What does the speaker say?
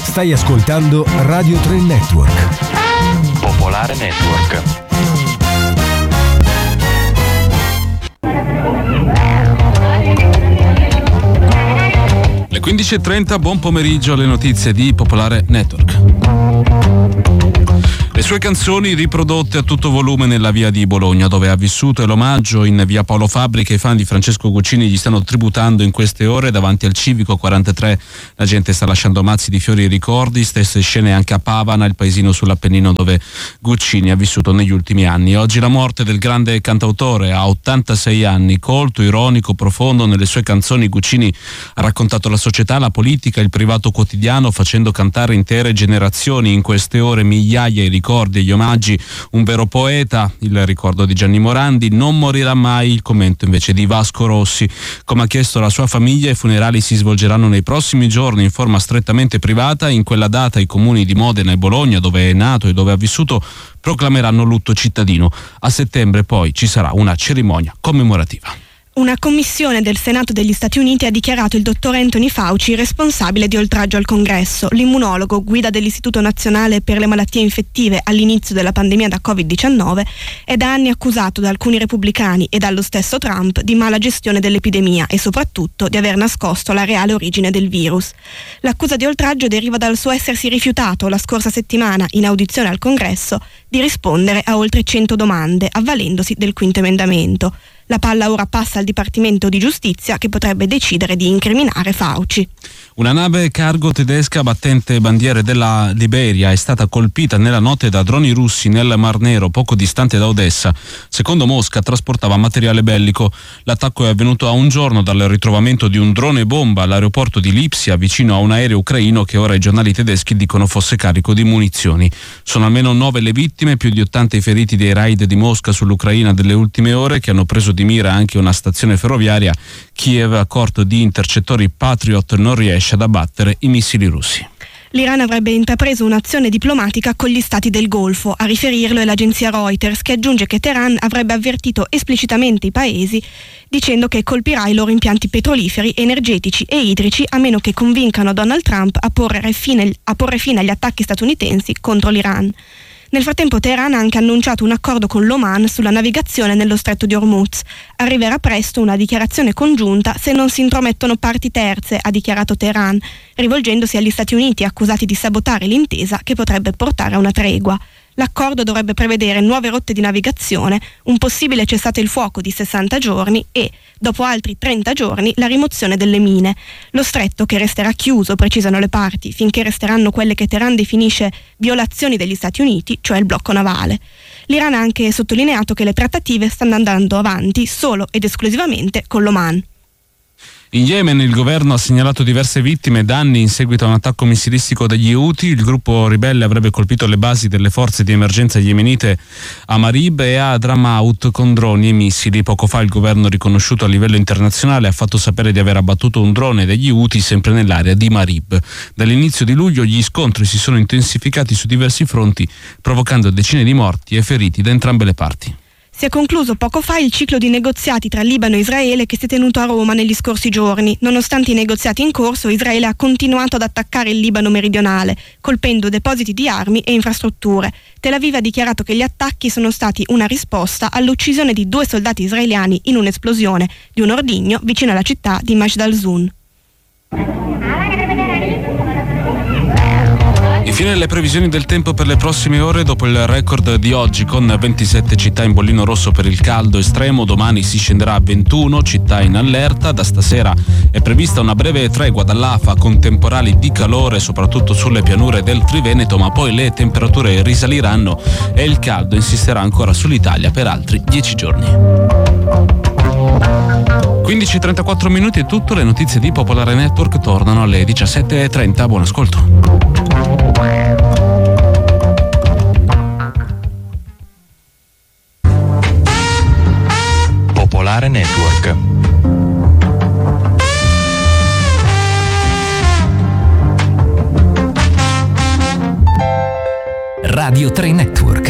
Stai ascoltando Radio 3 Network. Popolare Network. Le 15:30, buon pomeriggio, alle notizie di Popolare Network. Le sue canzoni riprodotte a tutto volume nella via di Bologna, dove ha vissuto, e l'omaggio in via Paolo Fabri che i fan di Francesco Guccini gli stanno tributando in queste ore davanti al Civico 43. La gente sta lasciando mazzi di fiori e ricordi, stesse scene anche a Pavana, il paesino sull'Appennino dove Guccini ha vissuto negli ultimi anni. Oggi la morte del grande cantautore, a 86 anni, colto, ironico, profondo. Nelle sue canzoni Guccini ha raccontato la società, la politica, il privato quotidiano, facendo cantare intere generazioni. In queste ore migliaia i ricordi e gli omaggi, un vero poeta, il ricordo di Gianni Morandi, non morirà mai, il commento invece di Vasco Rossi. Come ha chiesto la sua famiglia, i funerali si svolgeranno nei prossimi giorni in forma strettamente privata. In quella data i comuni di Modena e Bologna, dove è nato e dove ha vissuto, proclameranno lutto cittadino. A settembre poi ci sarà una cerimonia commemorativa. Una commissione del Senato degli Stati Uniti ha dichiarato il dottor Anthony Fauci responsabile di oltraggio al Congresso. L'immunologo, guida dell'Istituto Nazionale per le Malattie Infettive all'inizio della pandemia da Covid-19, è da anni accusato da alcuni repubblicani e dallo stesso Trump di mala gestione dell'epidemia e soprattutto di aver nascosto la reale origine del virus. L'accusa di oltraggio deriva dal suo essersi rifiutato la scorsa settimana, in audizione al Congresso, di rispondere a oltre 100 domande, avvalendosi del quinto emendamento. La palla ora passa al Dipartimento di Giustizia, che potrebbe decidere di incriminare Fauci. Una nave cargo tedesca battente bandiere della Liberia è stata colpita nella notte da droni russi nel Mar Nero, poco distante da Odessa. Secondo Mosca trasportava materiale bellico. L'attacco è avvenuto a un giorno dal ritrovamento di un drone bomba all'aeroporto di Lipsia, vicino a un aereo ucraino che ora i giornali tedeschi dicono fosse carico di munizioni. Sono almeno 9 le vittime, più di 80 i feriti dei raid di Mosca sull'Ucraina delle ultime ore, che hanno preso di mira anche una stazione ferroviaria. Kiev, a corto di intercettori Patriot, non riesce ad abbattere i missili russi. L'Iran avrebbe intrapreso un'azione diplomatica con gli stati del Golfo. A riferirlo è l'agenzia Reuters, che aggiunge che Teheran avrebbe avvertito esplicitamente i paesi dicendo che colpirà i loro impianti petroliferi, energetici e idrici a meno che convincano Donald Trump a porre fine agli attacchi statunitensi contro l'Iran. Nel frattempo Teheran ha anche annunciato un accordo con l'Oman sulla navigazione nello stretto di Hormuz. Arriverà presto una dichiarazione congiunta se non si intromettono parti terze, ha dichiarato Teheran, rivolgendosi agli Stati Uniti accusati di sabotare l'intesa che potrebbe portare a una tregua. L'accordo dovrebbe prevedere nuove rotte di navigazione, un possibile cessate il fuoco di 60 giorni e, dopo altri 30 giorni, la rimozione delle mine. Lo stretto, che resterà chiuso, precisano le parti, finché resteranno quelle che Teheran definisce violazioni degli Stati Uniti, cioè il blocco navale. L'Iran ha anche sottolineato che le trattative stanno andando avanti solo ed esclusivamente con l'Oman. In Yemen il governo ha segnalato diverse vittime e danni in seguito a un attacco missilistico degli Houthi. Il gruppo ribelle avrebbe colpito le basi delle forze di emergenza yemenite a Marib e a Hadramaut con droni e missili. Poco fa il governo, riconosciuto a livello internazionale, ha fatto sapere di aver abbattuto un drone degli Houthi sempre nell'area di Marib. Dall'inizio di luglio gli scontri si sono intensificati su diversi fronti, provocando decine di morti e feriti da entrambe le parti. Si è concluso poco fa il ciclo di negoziati tra Libano e Israele che si è tenuto a Roma negli scorsi giorni. Nonostante i negoziati in corso, Israele ha continuato ad attaccare il Libano meridionale, colpendo depositi di armi e infrastrutture. Tel Aviv ha dichiarato che gli attacchi sono stati una risposta all'uccisione di 2 soldati israeliani in un'esplosione di un ordigno vicino alla città di Majd al-Zun. Infine le previsioni del tempo per le prossime ore. Dopo il record di oggi con 27 città in bollino rosso per il caldo estremo, domani si scenderà a 21 città in allerta. Da stasera è prevista una breve tregua dall'afa con temporali di calore soprattutto sulle pianure del Triveneto, ma poi le temperature risaliranno e il caldo insisterà ancora sull'Italia per altri 10 giorni. 15:34 minuti è tutto. Le notizie di Popolare Network tornano alle 17:30. Buon ascolto. Popolare Network. Radio 3 Network.